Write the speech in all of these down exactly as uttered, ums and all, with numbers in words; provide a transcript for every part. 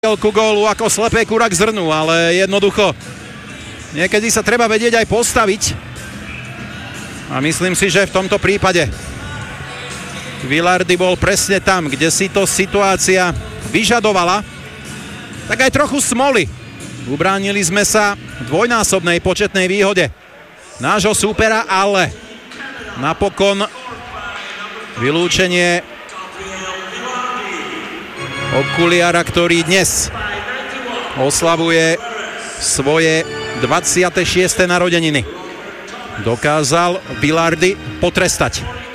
ku gólu ako slepé kura k zrnu, ale jednoducho niekedy sa treba vedieť aj postaviť a myslím si, že v tomto prípade Vilardi bol presne tam, kde si to situácia vyžadovala, tak aj trochu smoly. Ubránili sme sa dvojnásobnej početnej výhode nášho súpera, ale napokon vylúčenie okuliara, ktorý dnes oslavuje svoje dvadsiate šieste narodeniny. Dokázal Vilardi potrestať.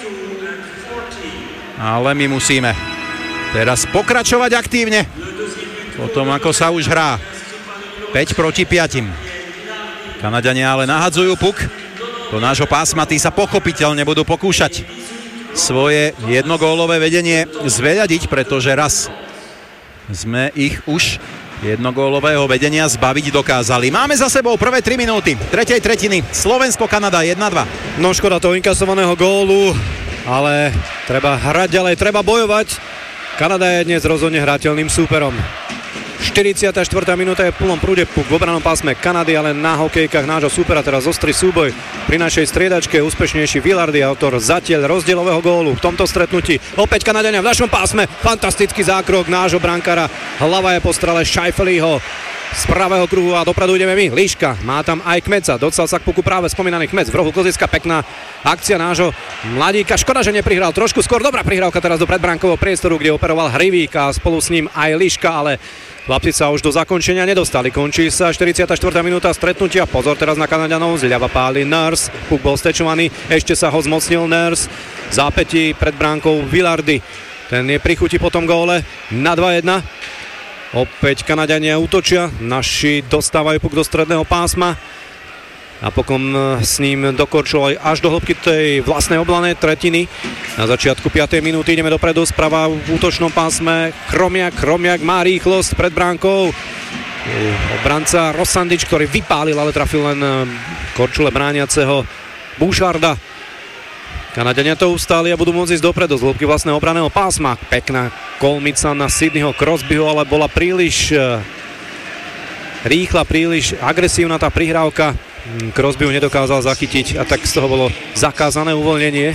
Ale my musíme teraz pokračovať aktívne po tom, ako sa už hrá päť proti piatim. Kanadania ale nahadzujú puk do nášho pásma, tí sa pochopiteľne budú pokúšať svoje jednogólové vedenie zveľadiť, pretože raz sme ich už jednogólového vedenia zbaviť dokázali. Máme za sebou prvé tri minúty tretej tretiny. Slovensko-Kanada jedna dva. No škoda toho inkasovaného gólu, ale treba hrať ďalej, treba bojovať. Kanada je dnes rozhodne hrateľným súperom. štyridsiata štvrtá minúta je v plnom prúde puk v obranom pásme Kanady, ale na hokejkách nášho súpera teraz ostrý súboj pri našej striedačke. Úspešnejší Vilardi, autor zatiaľ rozdielového gólu v tomto stretnutí. Opäť Kanadania v našom pásme, fantastický zákrok nášho brankára. Hlava je po strele Scheifeleho z pravého kruhu a dopredu ideme my. Líška, má tam aj Kmeca, dostal sa k puku práve spomínaný Kmec v rohu Koziska, pekná akcia nášho mladíka. Škoda, že neprihral trošku skôr, dobrá prihrávka teraz do predbránkového priestoru, kde operoval Hrivík a spolu s ním aj Líška, ale chlapci sa už do zakončenia nedostali. Končí sa štyridsiata štvrtá minúta stretnutia. Pozor teraz na Kanaďanov, zľava páli Nurse, puk bol stečovaný, ešte sa ho zmocnil Nurse. V zápätí pred bránkou Vilardi, ten je pri chuti po tom góle na dva jedna. Opäť Kanaďania útočia, naši dostávajú puk do stredného pásma. Napokon s ním dokorčil až do hĺbky tej vlastnej oblanej tretiny. Na začiatku piatej minúty ideme dopredu, sprava v útočnom pásme. Chromiak, Chromiak má rýchlosť pred bránkou. Obranca Rosandič, ktorý vypálil, ale trafil len korčule brániaceho Boucharda. Kanadania to ustáli a budú môcť ísť dopredu z hĺbky vlastného obraného pásma. Pekná kolmica na Sydneyho Crosbyho, ale bola príliš rýchla, príliš agresívna tá prihrávka. Crosby ju nedokázal zachytiť a tak z toho bolo zakázané uvoľnenie.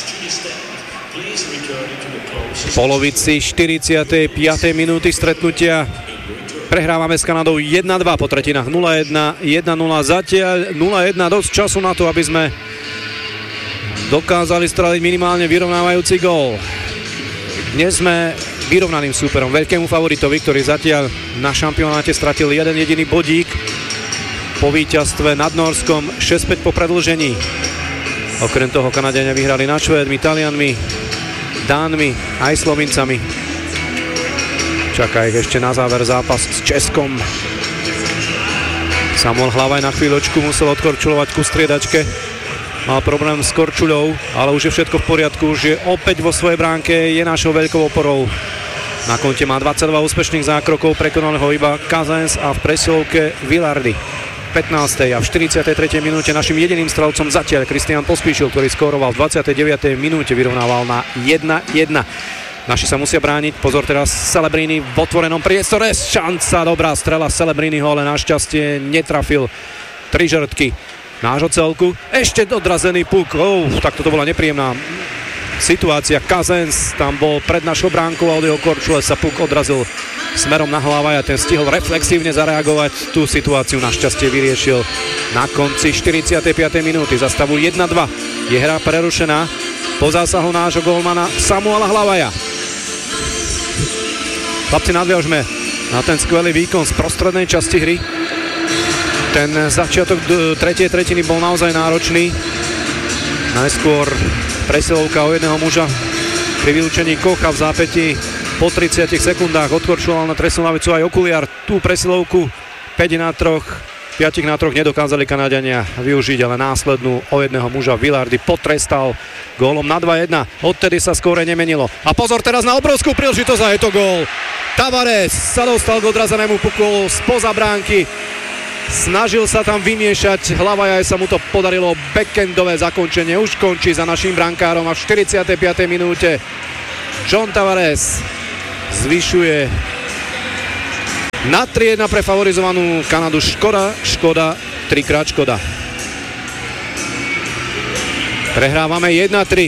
V polovici štyridsiatej piatej minúty stretnutia prehrávame s Kanadou jedna dva, po tretinách nula jedna, jedna nula, zatiaľ nula jedna, dosť času na to, aby sme dokázali streliť minimálne vyrovnávajúci gól. Dnes sme vyrovnaným súperom, veľkému favoritovi, ktorý zatiaľ na šampionáte stratil jeden jediný bodík po víťazstve nad Norskom, šesť päť po predĺžení. Okrem toho Kanadiania vyhrali nad Švédmi, Talianmi, Dánmi aj Slovincami. Čaká ich ešte na záver zápas s Českom. Samuel Hlavaj na chvíľočku musel odkorčulovať ku striedačke. Mal problém s korčuľou, ale už je všetko v poriadku, už je opäť vo svojej bránke, je našou veľkou oporou. Na konte má dvadsaťdva úspešných zákrokov, prekonal ho iba Kazens a v presilovke Vilardi. V pätnástej a v štyridsiatej tretej minúte našim jediným strelcom zatiaľ Kristián Pospíšil, ktorý skóroval v dvadsiatej deviatej minúte, vyrovnával na jedna jedna. Naši sa musia brániť, pozor teraz Celebrini v otvorenom priestore, šanca, dobrá strela Celebriniho, ale našťastie netrafil tri žrtky nášho celku. Ešte dodrazený puk, oh, tak toto bola nepríjemná situácia. Kazens tam bol pred našou bránkou a od jeho korčule sa puk odrazil smerom na Hlavaj a ten stihol reflexívne zareagovať. Tú situáciu našťastie vyriešil na konci štyridsiatej piatej minúty. Za stavu jedna dva je hra prerušená po zásahu nášho gólmana Samuela Hlavaja. Chlapci, nadviažme na ten skvelý výkon z prostrednej časti hry. Ten začiatok tretej tretiny bol naozaj náročný. Najskôr presilovka o jedného muža pri vylúčení Kocha v zápätí po tridsiatich sekundách odkorčoval na trestnú lavicu aj okuliar. Tú presilovku päť na troch, päť na troch nedokázali Kanadiania využiť, ale následnú o jedného muža Vilardi potrestal gólom na dva jedna. Odtedy sa skóre nemenilo. A pozor teraz na obrovskú príležitosť a je to gól. Tavares sa dostal k odrazenému puku spoza bránky. Snažil sa tam vymiešať Hlava, aj sa mu to podarilo. Backendové zakončenie už končí za naším brankárom a v štyridsiatej piatej minúte John Tavares zvyšuje Na tri jedna pre favorizovanú Kanadu. Škoda, škoda, trikrát škoda. Prehrávame jeden tri.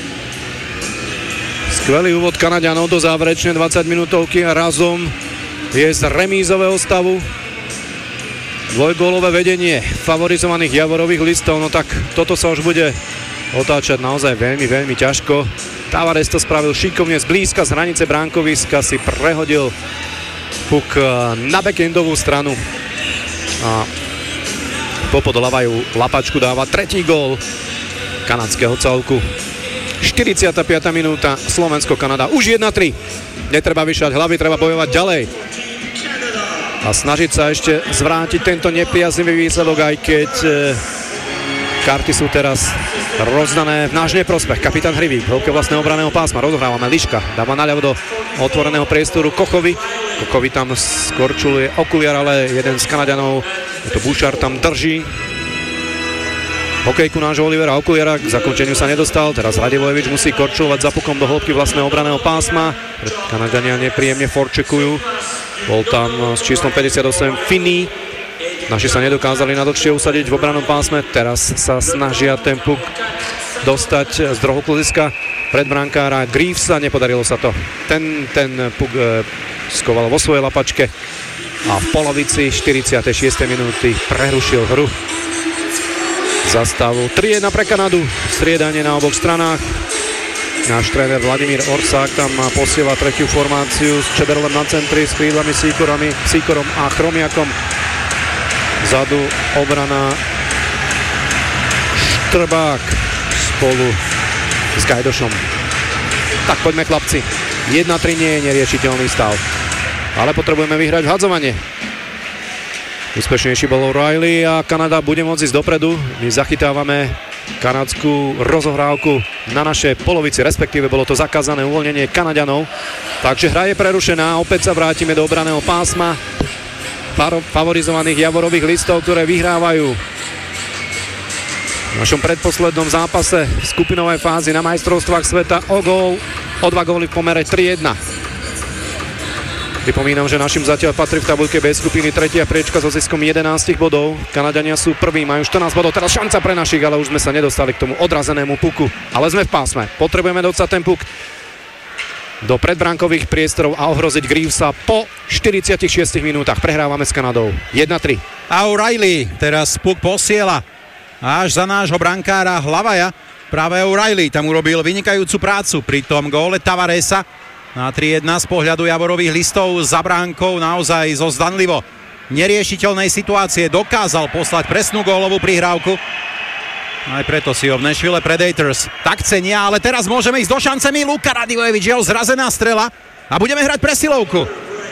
Skvelý úvod Kanaďanov do záverečnej dvadsať minútovky a razom je z remízového stavu dvojgólové vedenie favorizovaných Javorových listov. No tak toto sa už bude otáčať naozaj veľmi, veľmi ťažko. Tavares to spravil šikovne zblízka z hranice bránkoviska, si prehodil puk na backendovú stranu a popodolávajú lapačku, dáva tretí gól kanadského celku. štyridsiata piata minúta, Slovensko-Kanada už jeden tri. Netreba vyšať hlavy, treba bojovať ďalej a snažiť sa ešte zvrátiť tento nepriaznivý výsledok, aj keď e, karty sú teraz rozdané v náš neprospech. Kapitán Hrivík, hĺbke vlastného obraného pásma, rozohrávame, Liška dáva naľavo do otvoreného priestoru Kochovi. Kochovi tam skorčuluje okuliar, ale jeden z Kanaďanov, to Bouchard, tam drží hokejku nášho Olivera Okuliara, k zakončeniu sa nedostal, teraz Radivojevič musí korčulovať za pukom do hĺbky vlastného obraného pásma. Kanaďania nepríjemne forčekujú, bol tam s číslom päťdesiatosem Finney, naši sa nedokázali nadlhšie usadiť v obranom pásme, teraz sa snažia ten puk dostať z druhého kluziska pred brankára Greavesa, nepodarilo sa to, ten, ten puk e, skoval vo svojej lapačke a v polovici štyridsiatej šiestej minúty prerušil hru. Zastavu tri jedna pre Kanadu, striedanie na oboch stranách. Náš tréner Vladimír Orsák tam posiela tretiu formáciu s Čederlem na centri, s krídlami Sýkorami, Sýkorom a Chromiakom. Vzadu obrana Štrbák spolu s Gajdošom. Tak poďme chlapci, jeden tri nie je neriešiteľný stav, ale potrebujeme vyhrať hadzovanie. Úspešnejší bol O'Reilly a Kanada bude môcť ísť dopredu. My zachytávame kanadskú rozohrávku na našej polovici, respektíve bolo to zakázané uvoľnenie Kanaďanov. Takže hra je prerušená, opäť sa vrátime do obraného pásma favorizovaných Javorových listov, ktoré vyhrávajú v našom predposlednom zápase skupinovej fázy na majstrovstvách sveta o gól, o dva góly v pomere tri jedna. Pripomínam, že našim zatiaľ patrí v tabuľke B skupiny tretia priečka so ziskom jedenásť bodov. Kanaďania sú prví, majú štrnásť bodov, teraz šanca pre našich, ale už sme sa nedostali k tomu odrazenému puku. Ale sme v pásme, potrebujeme docať ten puk do predbránkových priestorov a ohroziť Greavesa po štyridsiatich šiestich minútach. Prehrávame s Kanadou jeden tri. A O'Reilly teraz puk posiela až za nášho brankára Hlavaja. Práve O'Reilly tam urobil vynikajúcu prácu pri tom góle Tavaresa na tri jedna z pohľadu Javorových listov za bránkou naozaj zo zdanlivo neriešiteľnej situácie dokázal poslať presnú gólovú prihrávku. Aj preto si ho v Nashville Predators tak cenia, ale teraz môžeme ísť do šance. Luka Radivojevič, jeho zrazená strela a budeme hrať presilovku.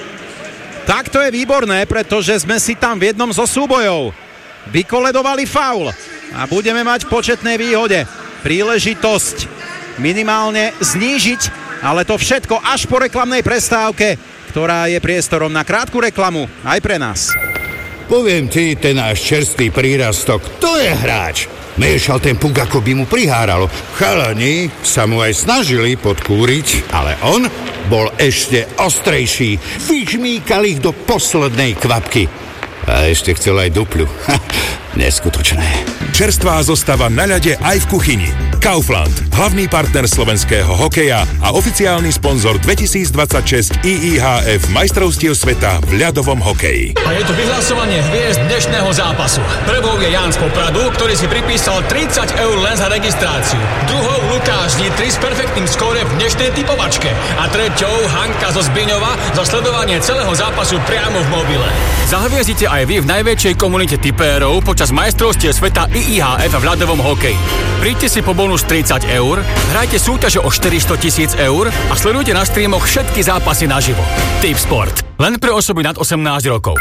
Tak to je výborné, pretože sme si tam v jednom zo súbojov vykoledovali faul a budeme mať v početnej výhode príležitosť minimálne znížiť, ale to všetko až po reklamnej prestávke, ktorá je priestorom na krátku reklamu aj pre nás. Poviem ti, ten náš čerstvý prírastok, to je hráč. Miešal ten puk, ako by mu priháralo. Chalani sa mu aj snažili podkúriť, ale on bol ešte ostrejší. Vyžmýkal ich do poslednej kvapky. A ešte chcel aj dupľu. Ha, neskutočné. Čerstvá zostava na ľade aj v kuchyni. Kaufland, hlavný partner slovenského hokeja a oficiálny sponzor dvetisícdvadsaťšesť í í há ef majstrovstiev sveta v ľadovom hokeji. A je tu vyhlasovanie hviezd dnešného zápasu. Prvou je Jan z Popradu, ktorý si pripísal tridsať eur len za registráciu. Druhou Lukáš Nitry s perfektným skóre v dnešnej typovačke. A treťou Hanka zo Zbiňova za sledovanie celého zápasu priamo v mobile. Zahviezdite aj vy v najväčšej komunite tipérov počas majstrovstiev sveta í í há ef v ľadovom hokeji. Príďte si po bonus tridsať eur, hrajte súťaže o štyristo tisíc eur a sledujte na streamoch všetky zápasy naživo. Tipsport. Len pre osoby nad osemnásť rokov.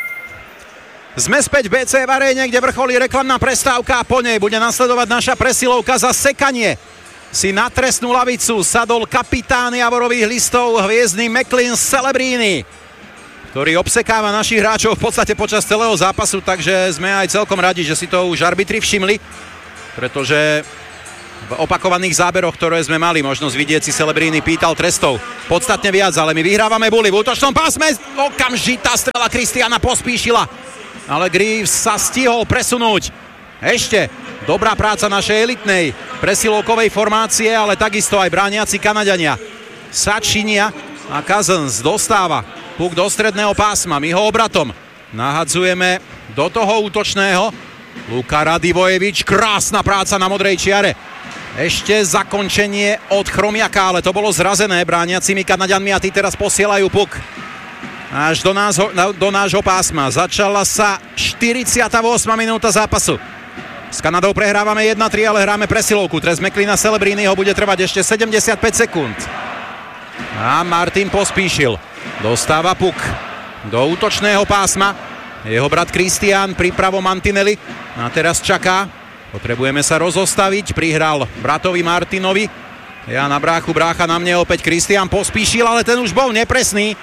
Sme späť v bé cé v aréne, kde vrcholí reklamná prestávka a po nej bude nasledovať naša presilovka za sekanie. Si na trestnú lavicu sadol kapitán Javorových listov hviezdny McLean Celebrini, ktorý obsekáva našich hráčov v podstate počas celého zápasu, takže sme aj celkom radi, že si to už arbitri všimli, pretože v opakovaných záberoch, ktoré sme mali možnosť vidieť, si Celebrini pýtal trestov podstatne viac, ale my vyhrávame boli v útočnom pásme. Okamžitá strela Kristiána Pospíšila, ale Greaves sa stihol presunúť. Ešte dobrá práca našej elitnej presilovkovej formácie, ale takisto aj brániaci Kanaďania. Sačinia a Cousins dostáva puk do stredného pásma, my ho obratom nahadzujeme do toho útočného. Luka Radivojevič, krásna práca na modrej čiare. Ešte zakončenie od Chromiaka, ale to bolo zrazené brániacimi Kanaďanmi a tí teraz posielajú puk až do, nás, do nášho pásma. Začala sa štyridsiata ôsma minúta zápasu. S Kanadou prehrávame jedna tri, ale hráme presilovku. Trest McLeana Celebriniho bude trvať ešte sedemdesiatpäť sekúnd. A Martin Pospíšil dostáva puk do útočného pásma. Jeho brat Kristián pri pravom mantineli a teraz čaká. Potrebujeme sa rozostaviť. Prihral bratovi Martinovi. Ja na bráchu, brácha na mne, opäť Kristián Pospíšil, ale ten už bol nepresný.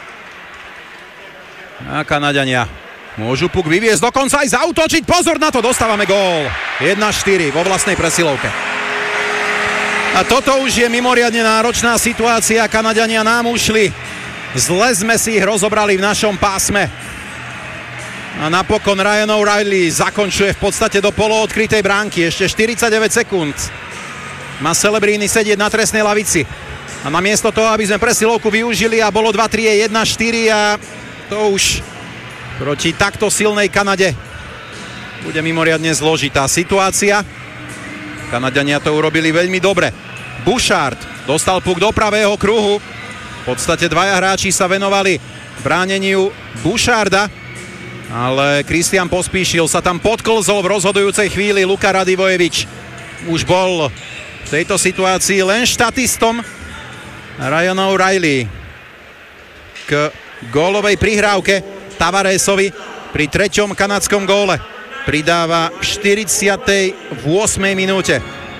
A Kanaďania môžu puk vyviesť, dokonca aj zautočiť. Pozor na to, dostávame gól. jeden štyri vo vlastnej presilovke. A toto už je mimoriadne náročná situácia. Kanaďania nám ušli. Zle sme si ich rozobrali v našom pásme. A napokon Ryan O'Reilly zakončuje v podstate do poloodkrytej bránky. Ešte štyridsaťdeväť sekúnd. Má Celebrini sedieť na trestnej lavici. A namiesto toho, aby sme presilovku využili a bolo dva tri, je jeden štyri a to už proti takto silnej Kanade bude mimoriadne zložitá situácia. Kanaďania to urobili veľmi dobre. Bouchard dostal puk do pravého kruhu. V podstate dvaja hráči sa venovali bráneniu Boucharda, ale Kristián Pospíšil sa tam podklzol v rozhodujúcej chvíli. Luka Radivojevič už bol v tejto situácii len štatistom. Ryan O'Reilly k gólovej prihrávke Tavaresovi pri treťom kanadskom góle pridáva v štyridsiatej ôsmej minúte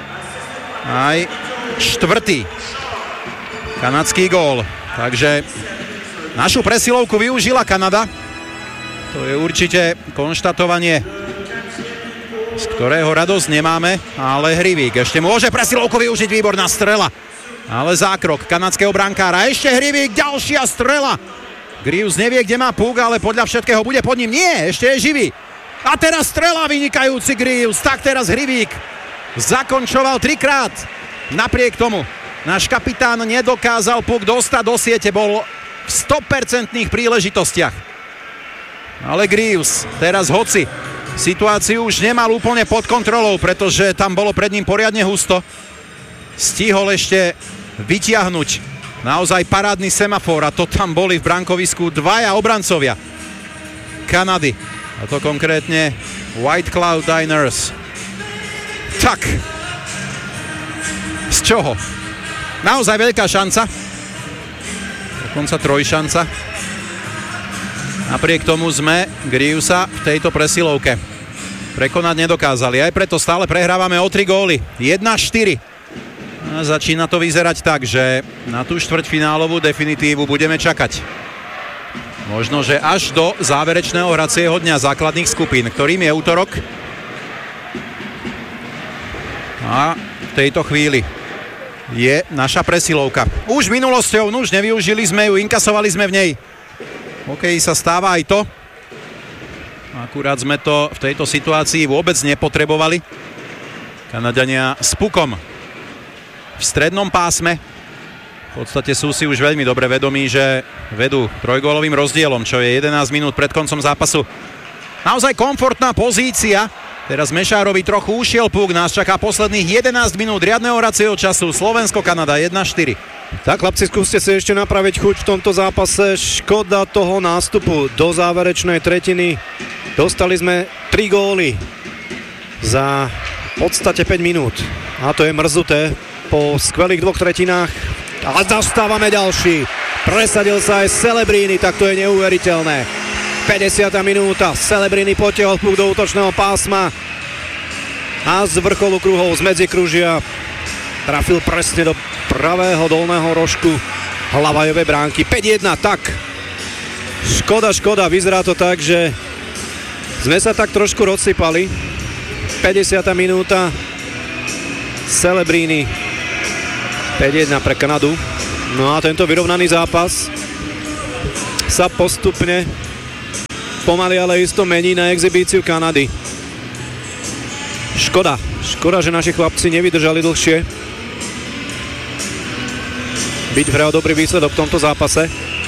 aj štvrtý kanadský gól. Takže našu presilovku využila Kanada. To je určite konštatovanie, z ktorého radosť nemáme, ale Hrivík ešte môže presilovku využiť, výborná strela. Ale zákrok kanadského brankára, ešte Hrivík, ďalšia strela. Greaves nevie, kde má puk, ale podľa všetkého bude pod ním. Nie, ešte je živý. A teraz strela, vynikajúci Greaves. Tak teraz Hrivík zakončoval trikrát. Napriek tomu náš kapitán nedokázal puk dostať do siete, bol v sto percent príležitostiach. Ale Greaves teraz hoci situáciu už nemal úplne pod kontrolou, pretože tam bolo pred ním poriadne husto, stihol ešte vytiahnuť naozaj parádny semafor a to tam boli v brankovisku dvaja obrancovia Kanady, a to konkrétne White Cloud Diners. Tak, z čoho? Naozaj veľká šanca, dokonca trojšanca. Napriek tomu sme Greavesa v tejto presilovke prekonať nedokázali. Aj preto stále prehrávame o tri góly. jeden štyri. A začína to vyzerať tak, že na tú štvrťfinálovú definitívu budeme čakať. Možno, že až do záverečného hracieho dňa základných skupín, ktorým je útorok. A v tejto chvíli je naša presilovka už minulosťou, no už nevyužili sme ju, inkasovali sme v nej. OK, sa stáva aj to. Akurát sme to v tejto situácii vôbec nepotrebovali. Kanaďania s pukom v strednom pásme. V podstate sú si už veľmi dobre vedomí, že vedú trojgólovým rozdielom, čo je jedenásť minút pred koncom zápasu. Naozaj komfortná pozícia. Teraz Mešárovi trochu ušiel puk. Nás čaká posledných jedenásť minút riadneho hracieho času. Slovensko-Kanada jeden štyri. Tak, chlapci, skúste si ešte napraviť chuť v tomto zápase. Škoda toho nástupu do záverečnej tretiny. Dostali sme tri góly za v podstate päť minút. A to je mrzuté po skvelých dvoch tretinách. A zastávame ďalší. Presadil sa aj Celebrini, tak to je neuveriteľné. päťdesiata minúta. Celebrini potiahol puk do útočného pásma. A z vrcholu kruhov, z medzikružia trafil presne do pravého dolného rožku Hlavajovej bránky. päť jedna, tak. Škoda, škoda, vyzerá to tak, že sme sa tak trošku rozsypali. päťdesiata minúta. Celebrini. päť jedna pre Kanadu. No a tento vyrovnaný zápas sa postupne pomaly, ale isto mení na exhibíciu Kanady. Škoda. Škoda, že naši chlapci nevydržali dlhšie. Byť v hre o dobrý výsledok v tomto zápase.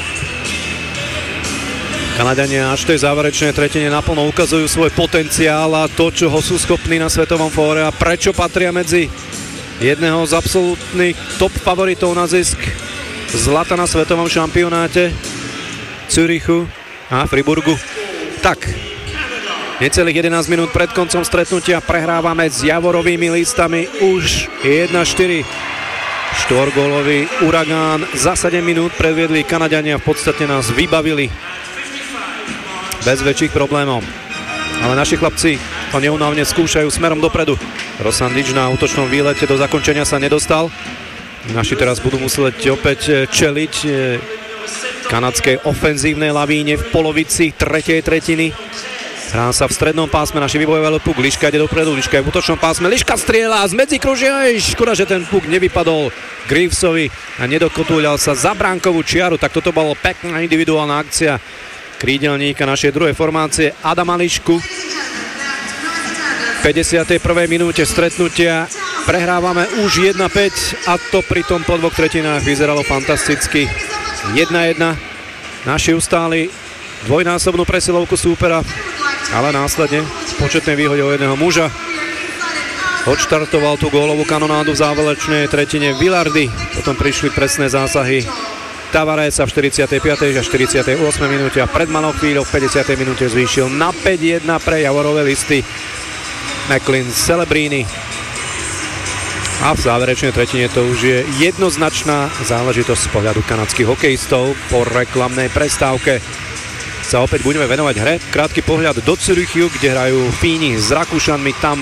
Kanadiania až v tej záverečnej tretine naplno ukazujú svoj potenciál a to, čo ho sú schopní na svetovom fóre a prečo patria medzi jedného z absolútnych top favoritov na zisk zlata na svetovom šampionáte Zürichu a Friburgu. Tak, necelých jedenásť minút pred koncom stretnutia prehrávame s Javorovými listami už jeden štyri. Štvorgólový uragán za sedem minút predviedli Kanadiania, v podstate nás vybavili bez väčších problémov. Ale naši chlapci to neunávne skúšajú smerom dopredu. Rosandič na útočnom výlete do zakončenia sa nedostal. Naši teraz budú musieť opäť čeliť kanadskej ofenzívnej lavíne v polovici tretej tretiny. Hrá sa v strednom pásme, naši vybojovali puk, Liška ide dopredu, Liška je v útočnom pásme, Liška strieľa z medzikružia, škoda, že ten puk nevypadol Greavesovi a nedokotúľal sa za bránkovú čiaru, tak toto bolo pekná individuálna akcia krídelníka našej druhej formácie Adama Lišku. V päťdesiatej prvej minúte stretnutia prehrávame už jeden päť a to pritom po dvoch tretinách vyzeralo fantasticky. jeden jeden. Naši ustáli dvojnásobnú presilovku súpera, ale následne z početnej výhode o jedného muža odštartoval tú gólovú kanonádu v záverečnej tretine Vilardi. Potom prišli presné zásahy Tavares sa v štyridsiatej piatej a štyridsiatej ôsmej minúte a pred malou chvíľou v päťdesiatej minúte zvýšil na päť jeden pre Javorové listy McLean Celebrini. A v záverečnej tretine to už je jednoznačná záležitosť z pohľadu kanadských hokejistov. Po reklamnej prestávke sa opäť budeme venovať hre. Krátky pohľad do Zürichu, kde hrajú Fíni s Rakúšanmi. Tam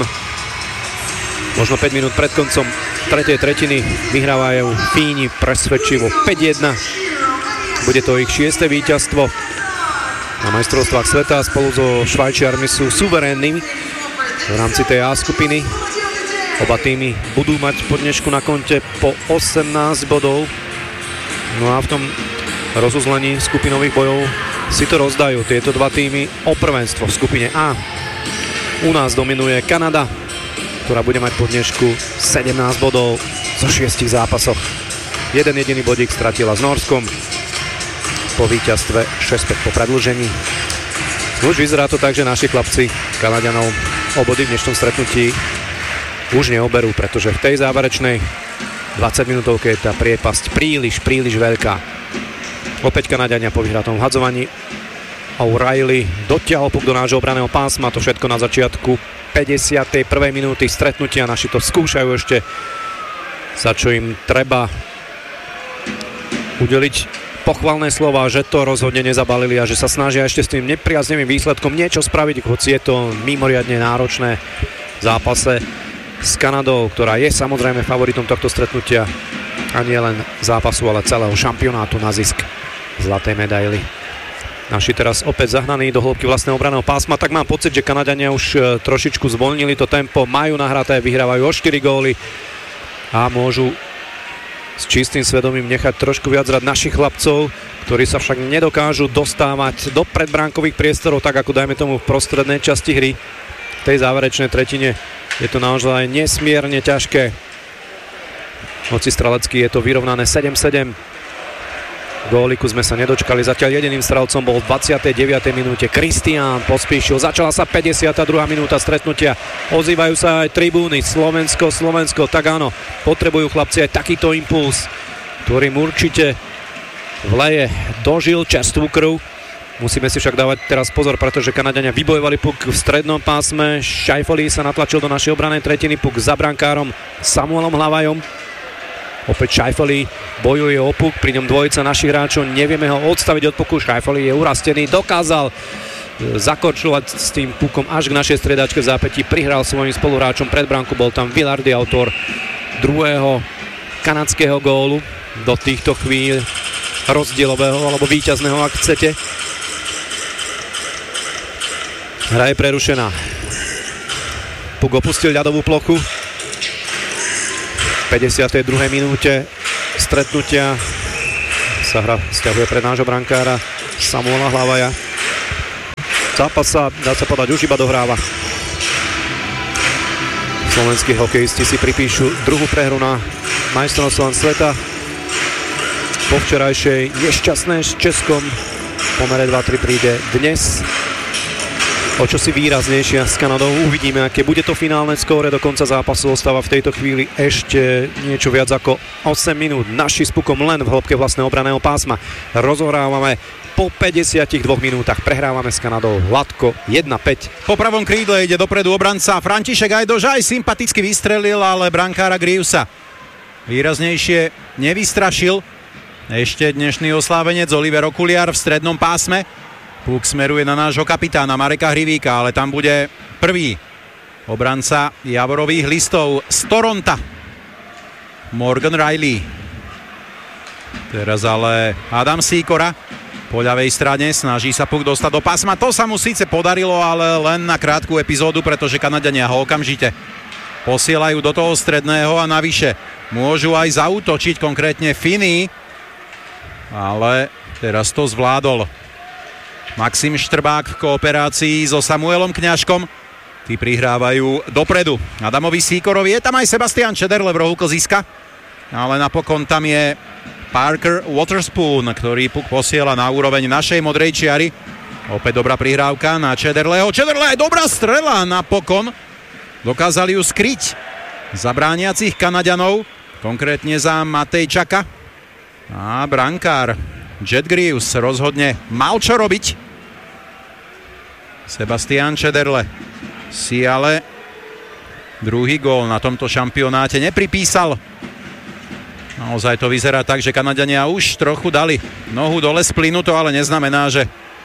možno päť minút pred koncom tretej tretiny vyhrávajú Fíni presvedčivo päť jeden. Bude to ich šieste víťazstvo na majstrovstvách sveta. Spolu so Švajčiarmi sú suverénni v rámci tej A skupiny. Oba týmy budú mať po dnešku na konte po osemnásť bodov. No a v tom rozuzlení skupinových bojov si to rozdajú tieto dva týmy o prvenstvo v skupine A. U nás dominuje Kanada, ktorá bude mať po dnešku sedemnásť bodov zo šiestich zápasoch. Jeden jediný bodík stratila s Norskom po víťazstve šesť päť po predĺžení. Už vyzerá to tak, že naši chlapci Kanadianov o body v dnešnom stretnutí už neoberú, pretože v tej záverečnej dvadsaťminútovke je tá priepasť príliš, príliš veľká. Opäť Kanadiania po vyhratom hadzovaní. O'Reilly dotiahol puk do nášho obraného pásma, to všetko na začiatku päťdesiatej prvej minúty stretnutia. Naši to skúšajú ešte, za čo im treba udeliť pochvalné slova, že to rozhodne nezabalili a že sa snažia ešte s tým nepriaznivým výsledkom niečo spraviť, hoci je to mimoriadne náročné v zápase s Kanadou, ktorá je samozrejme favoritom tohto stretnutia a nie len zápasu, ale celého šampionátu na zisk zlatej medaily. Naši teraz opäť zahnaní do hĺbky vlastného obranného pásma, tak mám pocit, že Kanadiania už trošičku zvolnili to tempo, majú nahraté, vyhrávajú o štyri góly a môžu s čistým svedomím nechať trošku viac hrať našich chlapcov, ktorí sa však nedokážu dostávať do predbránkových priestorov, tak ako dajme tomu v prostrednej časti hry. V tej záverečnej tretine je to naozaj nesmierne ťažké. Hoci strelecky je to vyrovnané sedem sedem. Góliku sme sa nedočkali, zatiaľ jediným strelcom bol v dvadsiatej deviatej minúte Kristián Pospíšil. Začala sa päťdesiata druhá minúta stretnutia, ozývajú sa aj tribúny. Slovensko, Slovensko, tak áno, potrebujú chlapci aj takýto impuls, ktorým určite vleje do žil čerstvú krv. Musíme si však dávať teraz pozor, pretože Kanadiania vybojovali puk v strednom pásme. Scheifele sa natlačil do našej obranej tretiny, puk za brankárom Samuelom Hlavajom. Opäť Scheifele bojuje o puk, pri ňom dvojica našich hráčov, nevieme ho odstaviť od puku. Scheifele je urastený, dokázal zakorčovať s tým pukom až k našej striedačke v zápätí, prihral svojim spoluhráčom pred bránku, bol tam Vilardi, autor druhého kanadského gólu do týchto chvíľ rozdielového alebo víťazného, ak chcete. Hra je prerušená. Puk opustil ľadovú plochu. päťdesiatej druhej minúte stretnutia sa hra stiahuje pred nášho brankára Samuela Hlavaja. Zápas sa, dá sa povedať, už iba dohráva. Slovenskí hokejisti si pripíšu druhú prehru na majstrovstvách sveta. Po včerajšej nešťastnej s Českom v pomere dva tri príde dnes o čosi výraznejšia s Kanadou. Uvidíme, aké bude to finálne skóre. Do konca zápasu ostáva v tejto chvíli ešte niečo viac ako osem minút. Naši s pukom len v hĺbke vlastného obranného pásma. Rozohrávame po päťdesiatich dvoch minútach. Prehrávame s Kanadou hladko jeden päť. Po pravom krídle ide dopredu obranca František Gajdoš, aj sympaticky vystrelil, ale brankára Greavesa výraznejšie nevystrašil. Ešte dnešný oslávenec Oliver Okuliar v strednom pásme. Puk smeruje na nášho kapitána Mareka Hrivíka, ale tam bude prvý obranca Javorových listov z Toronta, Morgan Riley. Teraz ale Adam Sýkora po ľavej strane, snaží sa puk dostať do pásma. To sa mu síce podarilo, ale len na krátku epizódu, pretože Kanadania ho okamžite posielajú do toho stredného a navyše môžu aj zaútočiť, konkrétne Finy, ale teraz to zvládol Maxim Štrbák v kooperácii so Samuelom Kňažkom. Tí prihrávajú dopredu Adamovi Sýkorovi. Je tam aj Sebastian Čederle v rohu klziska, ale napokon tam je Parker Waterspoon, ktorý puk posiela na úroveň našej modrej čiary. Opäť dobrá prihrávka na Čederleho. Čederle, dobrá strela napokon. Dokázali ju skryť za brániacich Kanaďanov, konkrétne za Matejčaka. A brankár Jet Greaves rozhodne mal čo robiť. Sebastian Čederle si ale druhý gól na tomto šampionáte nepripísal. Naozaj to vyzerá tak, že Kanadania už trochu dali nohu dole z plynu, to ale neznamená, že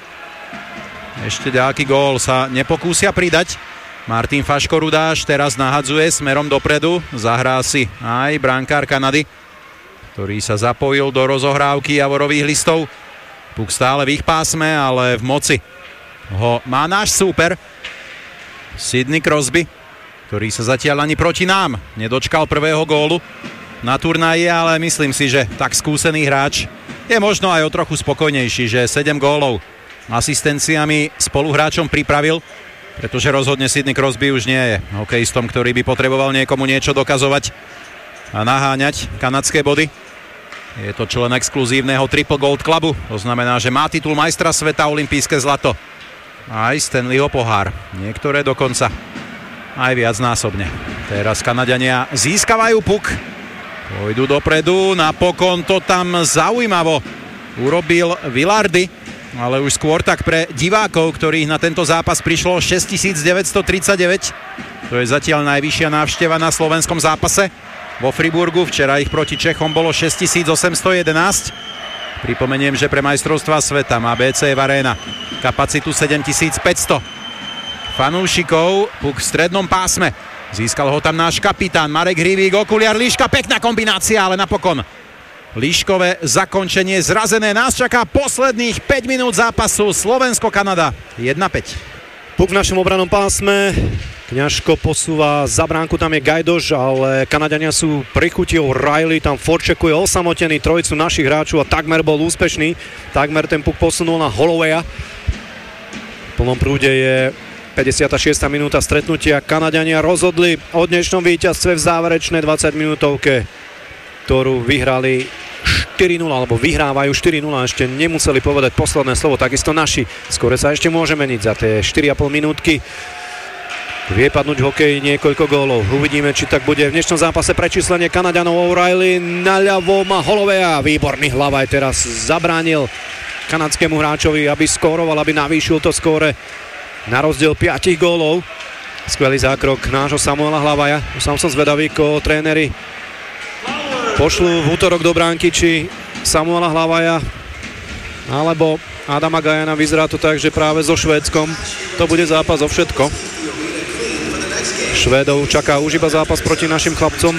ešte ďaký gól sa nepokúsia pridať. Martin Faško-Rudáš teraz nahadzuje smerom dopredu, zahrá si aj brankár Kanady, ktorý sa zapojil do rozohrávky Javorových listov. Puk stále v ich pásme, ale v moci ho má náš súper Sidney Crosby, ktorý sa zatiaľ ani proti nám nedočkal prvého gólu na turnaji, ale myslím si, že tak skúsený hráč je možno aj o trochu spokojnejší, že sedem gólov asistenciami spoluhráčom pripravil, pretože rozhodne Sidney Crosby už nie je hokejistom, ktorý by potreboval niekomu niečo dokazovať a naháňať kanadské body. Je to člen exkluzívneho Triple Gold Clubu, to znamená, že má titul majstra sveta, olympijské zlato aj Stanleyho pohár, niektoré dokonca aj viacnásobne. Teraz Kanadania získavajú puk, pôjdu dopredu, napokon to tam zaujímavo urobil Vilardi, ale už skôr tak pre divákov, ktorých na tento zápas prišlo šesťtisícdeväťstotridsaťdeväť. To je zatiaľ najvyššia návšteva na slovenskom zápase vo Friburgu. Včera ich proti Čechom bolo šesťtisícosemstojedenásť. Pripomeniem, že pre majstrovstvá sveta má bé cé ef Arena kapacitu sedemtisícpäťsto fanúšikov. Puk v strednom pásme. Získal ho tam náš kapitán Marek Hrivík, Okuliar, Liška, pekná kombinácia, ale napokon Liškové zakončenie zrazené. Nás čaká posledných päť minút zápasu Slovensko-Kanada jeden päť. Puk v našom obranom pásme. Kňažko posúva za bránku, tam je Gajdoš, ale Kanadania sú pri chuti. Riley tam forčekuje osamotený trojicu našich hráčov a takmer bol úspešný. Takmer ten puk posunul na Hollowaya. V plnom prúde je päťdesiata šiesta minúta stretnutia. Kanadania rozhodli o dnešnom víťazstve v záverečnej dvadsaťminútovke, ktorú vyhrali štyri nula, alebo vyhrávajú štyri nula, ešte nemuseli povedať posledné slovo, takisto naši. Skôr sa ešte môže meniť za tie štyri a pol minútky. Vie padnúť hokej niekoľko gólov. Uvidíme, či tak bude v dnešnom zápase. Prečíslenie Kanaďanov. O'Reilly naľavo má Hollowaya. Výborný Hlavaj teraz zabránil kanadskému hráčovi, aby skóroval, aby navýšil to skóre na rozdiel piatich gólov. Skvelý zákrok nášho Samuela Hlavaja. Sám som zvedavý, ko tréneri pošlu v útorok do bránky, či Samuela Hlavaja alebo Adama Gajana. Vyzerá to tak, že práve so Švédskom to bude zápas o všetko. Švédov čaká už iba zápas proti našim chlapcom.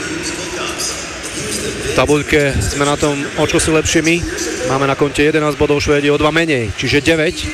V tabuľke sme na tom o čosi lepšie my. Máme na konte jedenásť bodov, Švédi o dva menej, čiže deväť.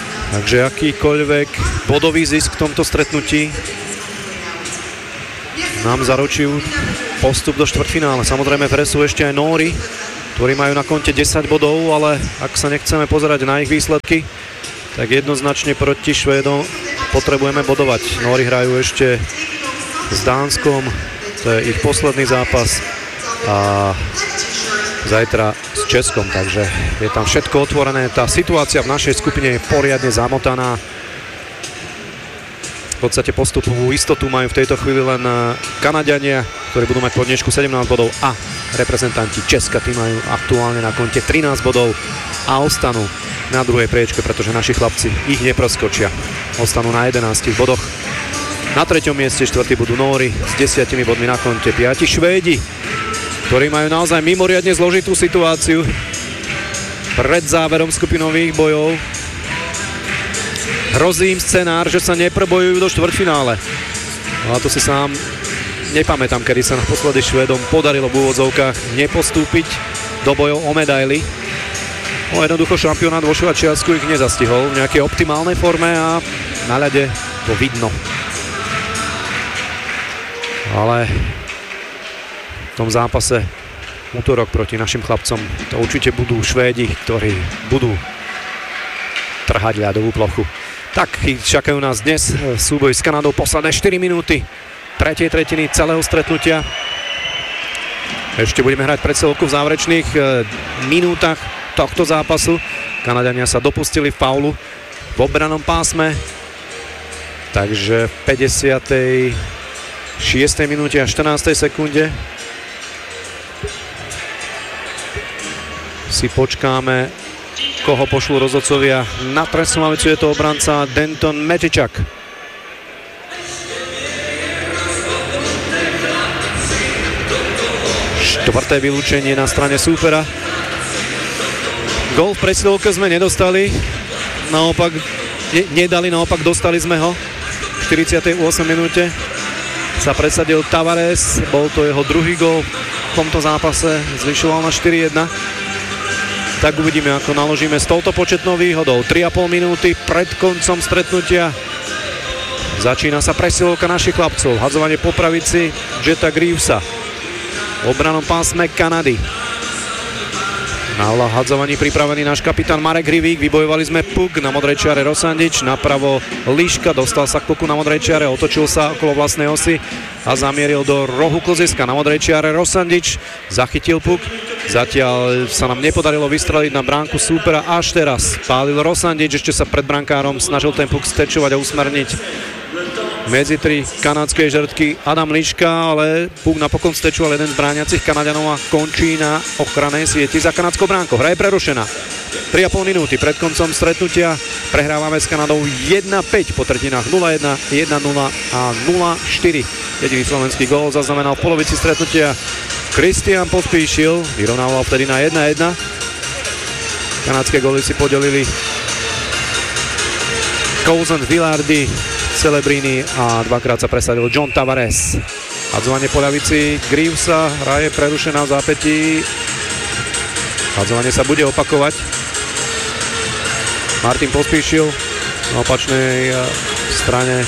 Takže akýkoľvek bodový zisk v tomto stretnutí nám zaručujú postup do štvrťfinále. Samozrejme v hre sú ešte aj Nóri, ktorí majú na konte desať bodov, ale ak sa nechceme pozerať na ich výsledky, tak jednoznačne proti Švédom potrebujeme bodovať. Nóri hrajú ešte s Dánskom, to je ich posledný zápas, a zajtra s Českom, takže je tam všetko otvorené. Tá situácia v našej skupine je poriadne zamotaná. V podstate postupovú istotu majú v tejto chvíli len Kanaďania, ktorí budú mať po dnešku sedemnásť bodov, a reprezentanti Česka, tí majú aktuálne na konte trinásť bodov a ostanú na druhej priečke, pretože naši chlapci ich nepreskočia. Ostanú na jedenástich bodoch. Na treťom mieste štvrtý budú Nóri s desiatimi bodmi na konte, piati Švédi, ktorí majú naozaj mimoriadne zložitú situáciu pred záverom skupinových bojov. Hrozí im scenár, že sa neprebojujú do štvrťfinále. Ale to si sám nepamätám, kedy sa naposledy Švédom podarilo v úvodzovkách nepostúpiť do bojov o medaily. No jednoducho šampionát vo Švajčiarsku ich nezastihol v nejakej optimálnej forme a na ľade to vidno. Ale v tom zápase útorok proti našim chlapcom to určite budú Švédi, ktorí budú trhať ľadovú plochu. Tak, čakajú nás dnes súboj s Kanadou, posledné štyri minúty tretej tretiny celého stretnutia. Ešte budeme hrať presilovku v záverečných minútach tohto zápasu. Kanaďania sa dopustili faulu v obrannom pásme, takže v päťdesiatej šiestej minúte a štrnástej sekunde si počkáme, koho pošlú rozhodcovia na trestnú lavicu. Je to obranca Denton Metičak. Štvrté vylúčenie na strane súpera. Gól v presilovke sme nedostali, naopak ne, nedali, naopak dostali sme ho. V štyridsiatej ôsmej minúte sa presadil Tavares, bol to jeho druhý gól v tomto zápase, zvyšoval na štyri jedna. Tak uvidíme, ako naložíme s touto početnou výhodou. tri a pol minúty pred koncom stretnutia. Začína sa presilovka našich chlapcov. Hadzovanie po pravici Jetta Greavesa. V obranom pásme Kanady. Na hadzovaní pripravený náš kapitán Marek Hrivík. Vybojovali sme puk, na modrej čiare Rosandič, napravo Liška, dostal sa k puku na modrej čiare, otočil sa okolo vlastnej osy a zamieril do rohu klziska. Na modrej čiare Rosandič zachytil puk. Zatiaľ sa nám nepodarilo vystreliť na bránku súpera, až teraz pálil Rosandič, ešte sa pred brankárom snažil ten puk stečovať a usmerniť medzi tri kanadské žrtky Adam Liška, ale puk napokon stečoval jeden z brániacich Kanaďanov a končí na ochrannej sieti za kanadskou bránkou. Hra je prerušená. tri a pol minúty pred koncom stretnutia. Prehrávame s Kanadou jedna päť po tretinách nula jedna, jedna nula a nula štyri. Jediný slovenský gól zaznamenal v polovici stretnutia Kristián Pospíšil, vyrovnával vtedy na jedna jedna. Kanadské góly si podelili Cousin, Villardy, Celebrini a dvakrát sa presadil John Tavares. Hadzovanie po ľavici Greavesa, hra je prerušená v zápätí. Hadzovanie sa bude opakovať. Martin Pospíšil na opačnej strane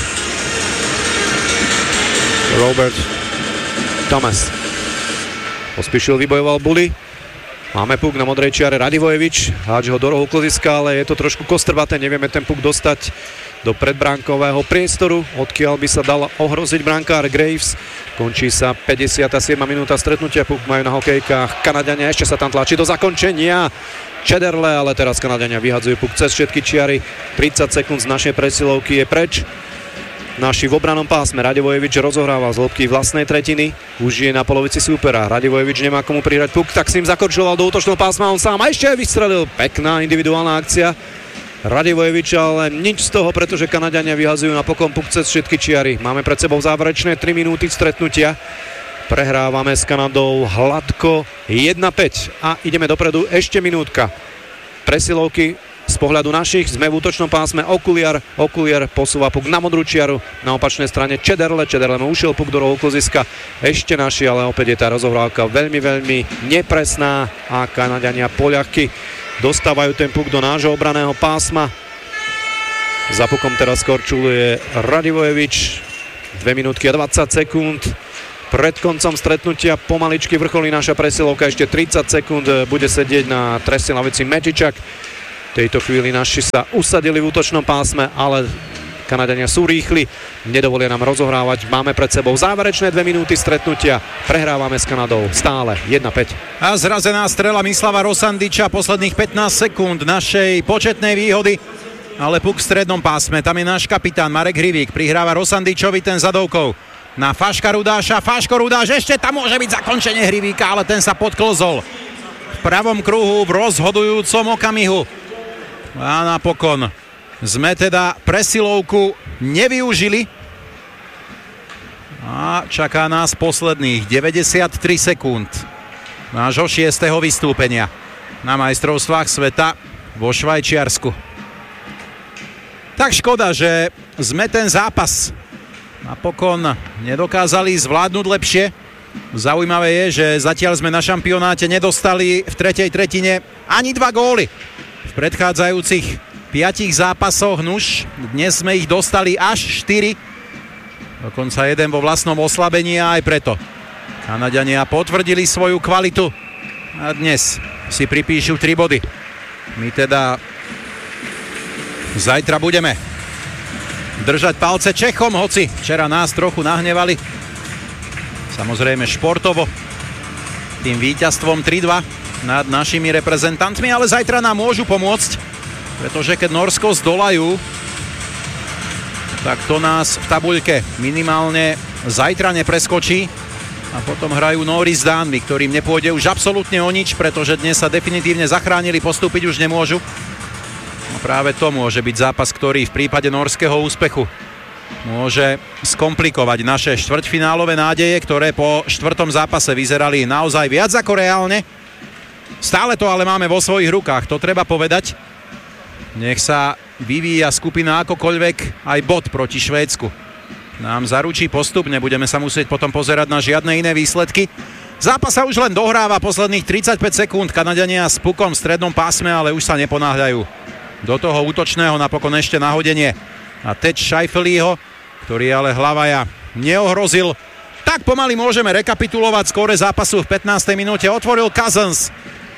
Robert Thomas. Pospíšil, vybojoval Bully. Máme puk na modrej čiare Radivojevič, háč ho do rohu klziska, ale je to trošku kostrbaté, nevieme ten puk dostať do predbránkového priestoru, odkiaľ by sa dal ohroziť brankár Graves. Končí sa päťdesiata siedma minúta stretnutia, puk majú na hokejkách Kanaďania, ešte sa tam tlačí do zakončenia Čederle, ale teraz Kanaďania vyhadzujú puk cez všetky čiary. tridsať sekúnd z našej presilovky je preč. Naši v obranom pásme Radivojevič rozohráva z hĺbky vlastnej tretiny, už je na polovici súpera. Radivojevič nemá komu prihrať puk, tak s ním zakončoval do útočného pásma, on sám a ešte aj vystrelil. Pekná individuálna akcia Radivojevič, ale nič z toho, pretože Kanaďania vyhazujú napokon puk cez všetky čiary. Máme pred sebou záverečné tri minúty stretnutia. Prehrávame s Kanadou hladko jedna päť a ideme dopredu ešte minútka. Presilovky z pohľadu našich, sme v útočnom pásme Okuliar, Okuliar posúva puk na modrú čiaru, na opačnej strane Čederle, Čederle mu ušiel puk do rohu klziska, ešte naši, ale opäť je tá rozohrávka veľmi, veľmi nepresná a Kanaďania poľahky dostávajú ten puk do nášho obraného pásma. Za pukom teraz korčuluje Radivojevič, dve minútky a dvadsať sekúnd. Pred koncom stretnutia pomaličky vrcholí naša presilovka, ešte tridsať sekúnd bude sedieť na trestnej lavici Mečičak. V tejto chvíli naši sa usadili v útočnom pásme, ale Kanadania sú rýchli, nedovolia nám rozohrávať. Máme pred sebou záverečné dve minúty stretnutia, prehrávame s Kanadou stále jeden päť. A zrazená strela Mislava Rosandiča, posledných pätnásť sekúnd našej početnej výhody, ale puk v strednom pásme, tam je náš kapitán Marek Hrivík, prihráva Rosandičovi ten zadovkou na Faška Rudáša. Faško Rudáš, ešte tam môže byť zakončenie Hrivíka, ale ten sa podklzol v pravom kruhu v rozhodujúcom okamihu. A napokon sme teda presilovku nevyužili a čaká nás posledných deväťdesiattri sekúnd nášho šiesteho vystúpenia na majstrovstvách sveta vo Švajčiarsku. Tak škoda, že sme ten zápas napokon nedokázali zvládnuť lepšie. Zaujímavé je, že zatiaľ sme na šampionáte nedostali v tretej tretine ani dva góly. V predchádzajúcich piatich zápasoch, nuž, dnes sme ich dostali až štyri. Dokonca jeden vo vlastnom oslabení a aj preto Kanadiania potvrdili svoju kvalitu a dnes si pripíšu tri body. My teda zajtra budeme držať palce Čechom, hoci včera nás trochu nahnevali. Samozrejme športovo tým víťazstvom tri dva nad našimi reprezentantmi, ale zajtra nám môžu pomôcť, pretože keď Norsko zdolajú, tak to nás v tabuľke minimálne zajtra nepreskočí a potom hrajú Nóri s Dánmi, ktorým nepôjde už absolútne o nič, pretože dnes sa definitívne zachránili, postúpiť už nemôžu. No práve to môže byť zápas, ktorý v prípade norského úspechu môže skomplikovať naše štvrťfinálové nádeje, ktoré po štvrtom zápase vyzerali naozaj viac ako reálne. Stále to ale máme vo svojich rukách, to treba povedať. Nech sa vyvíja skupina akokoľvek, aj bod proti Švédsku nám zaručí postup, nebudeme sa musieť potom pozerať na žiadne iné výsledky. Zápas sa už len dohráva, posledných tridsaťpäť sekúnd, Kanadania s pukom v strednom pásme, ale už sa neponáhľajú do toho útočného, napokon ešte nahodenie a teč Scheifeleho, ktorý ale Hlavaja neohrozil. Tak pomaly môžeme rekapitulovať skóre zápasu v pätnástej minúte. Otvoril Cousins,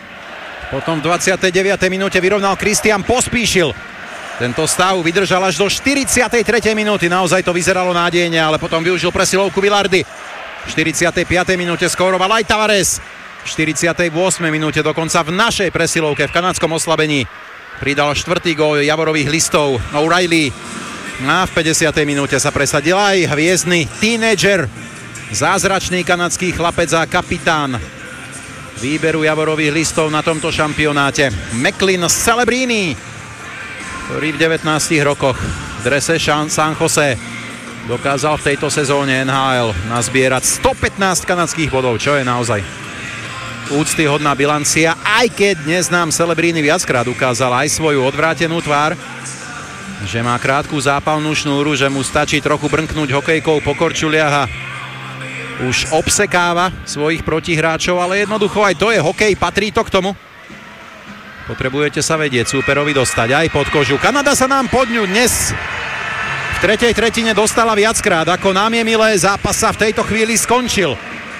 potom v dvadsiatej deviatej minúte vyrovnal Christian Pospíšil. Tento stav vydržal až do štyridsiatej tretej minúty, naozaj to vyzeralo nádejne, ale potom využil presilovku Vilardi. V štyridsiatej piatej minúte skóroval aj Tavares. V štyridsiatej ôsmej minúte dokonca v našej presilovke v kanadskom oslabení pridal štvrtý gól Javorových listov O'Reilly. A v päťdesiatej minúte sa presadil aj hviezdny tínedžer, zázračný kanadský chlapec a kapitán výberu Javorových listov na tomto šampionáte, Macklin Celebrini, ktorý v devätnástich rokoch v drese San Jose dokázal v tejto sezóne en há el nazbierať stopätnásť kanadských bodov, čo je naozaj úctyhodná bilancia, aj keď dnes nám Celebrini viackrát ukázal aj svoju odvrátenú tvár, že má krátku zápalnú šnúru, že mu stačí trochu brnknúť hokejkou po korčuliach a už obsekáva svojich protihráčov, ale jednoducho aj to je hokej, patrí to k tomu. Potrebujete sa vedieť súperovi dostať aj pod kožu. Kanada sa nám pod ňu dnes v tretej tretine dostala viackrát, ako nám je milé, zápas sa v tejto chvíli skončil.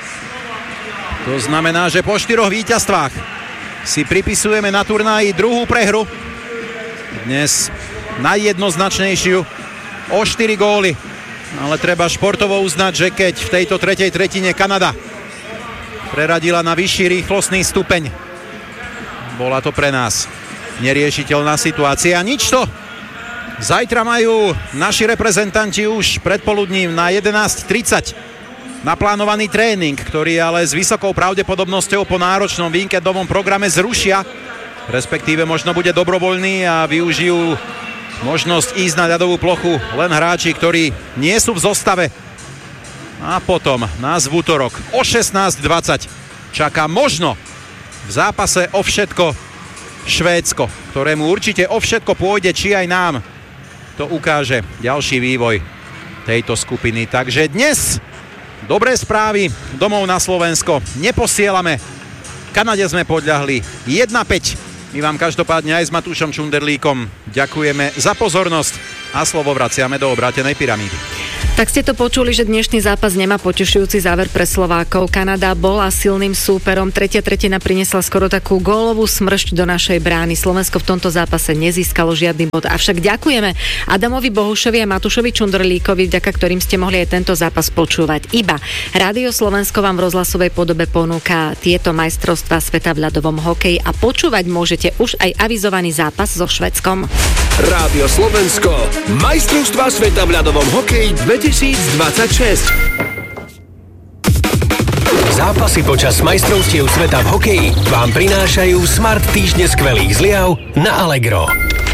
To znamená, že po štyroch víťazstvách si pripisujeme na turnaji druhú prehru. Dnes najjednoznačnejšiu o štyri góly. Ale treba športovo uznať, že keď v tejto tretej tretine Kanada preradila na vyšší rýchlostný stupeň, bola to pre nás neriešiteľná situácia. Nič to. Zajtra majú naši reprezentanti už predpoludním na jedenásť tridsať naplánovaný tréning, ktorý ale s vysokou pravdepodobnosťou po náročnom víkendovom programe zrušia, respektíve možno bude dobrovoľný a využijú možnosť ísť na ľadovú plochu len hráči, ktorí nie sú v zostave. A potom nás v útorok o šestnásť dvadsať čaká možno v zápase o všetko Švédsko, ktorému určite o všetko pôjde, či aj nám to ukáže ďalší vývoj tejto skupiny. Takže dnes dobré správy domov na Slovensko neposielame. Kanade sme podľahli jeden päť. My vám každopádne aj s Matúšom Čunderlíkom ďakujeme za pozornosť a slovo vraciame do obrátenej pyramídy. Tak ste to počuli, že dnešný zápas nemá potešujúci záver pre Slovákov. Kanada bola silným súperom. Tretia tretina priniesla skoro takú gólovú smršť do našej brány. Slovensko v tomto zápase nezískalo žiadny bod. Avšak ďakujeme Adamovi Bohušovi a Matúšovi Čundrlíkovi, vďaka ktorým ste mohli aj tento zápas počúvať. Iba Rádio Slovensko vám v rozhlasovej podobe ponúka tieto majstrovstvá sveta v ľadovom hokeji a počúvať môžete už aj avizovaný zápas so Švédskom. Rádio Slovensko, majstrovstvá sveta v ľadovom hokeji dvetisícdvadsaťšesť. Zápasy počas majstrovstiev sveta v hokeji vám prinášajú Smart týždne skvelých zliav na Allegro.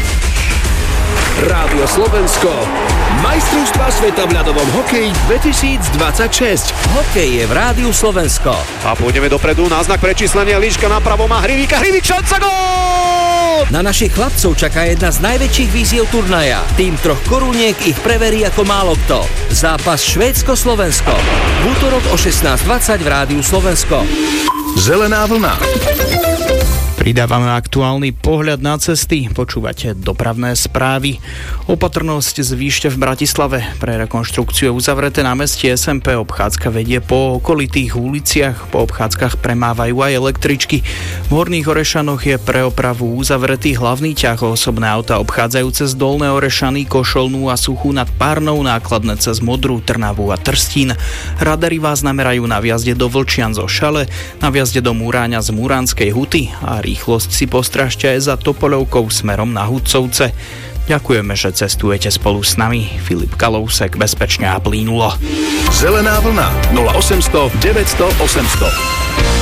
Rádio Slovensko, majstrovstvá sveta v ľadovom hokeji dvetisícdvadsaťšesť. Hokej je v Rádiu Slovensko. A pôjdeme dopredu, náznak prečíslenia, líška napravo má Hrivíka, Hrivík, šanca, gól! Na našich chlapcov čaká jedna z najväčších víziev turnaja. Tým troch koruniek ich preverí ako málo kto. Zápas Švédsko-Slovensko. V útorok o šestnásť dvadsať v Rádiu Slovensko. Zelená vlna. Pridávame aktuálny pohľad na cesty, počúvate dopravné správy. Opatrnosť zvýšte v Bratislave. Pre rekonštrukciu uzavreté námestie es em pé obchádzka vedie po okolitých uliciach. Po obchádzkach premávajú aj električky. V Horných Orešanoch je pre opravu uzavretý hlavný ťah. Osobné auta obchádzajú cez Dolné Orešany, Košolnú a Suchú nad Párnou, nákladné cez Modrú, Trnavu a Trstín. Radary vás namerajú na vjazde do Vlčian zo Šale, na vjazde do Múráňa z Muránskej Huty a rýchlosť si postražte aj za Topoľovkou smerom na Hudcovce. Ďakujeme, že cestujete spolu s nami. Filip Kalousek, bezpečne a plynulo. Zelená vlna nula osemsto deväťsto osemsto.